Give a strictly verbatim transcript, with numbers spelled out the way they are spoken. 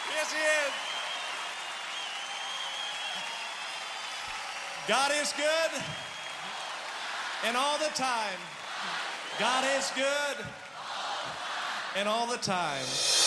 Yes, he is. God is good, and all the time. God is good, and all the time.